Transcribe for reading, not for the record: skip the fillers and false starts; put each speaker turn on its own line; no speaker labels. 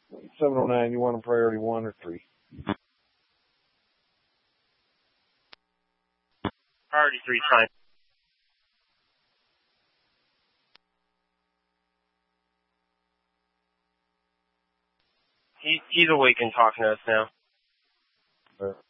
709, you want him priority 1 or 3?
Priority 3, fine. He's awake and talking to us now.